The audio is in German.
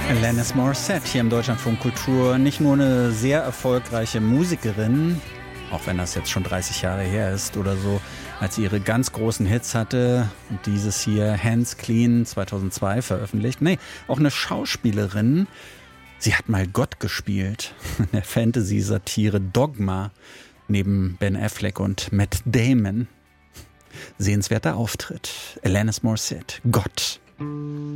Alanis Morissette hier im Deutschlandfunk Kultur. Nicht nur eine sehr erfolgreiche Musikerin, auch wenn das jetzt schon 30 Jahre her ist oder so, als sie ihre ganz großen Hits hatte und dieses hier Hands Clean 2002 veröffentlicht. Nee, auch eine Schauspielerin. Sie hat mal Gott gespielt in der Fantasy-Satire Dogma neben Ben Affleck und Matt Damon. Sehenswerter Auftritt. Alanis Morissette, Gott.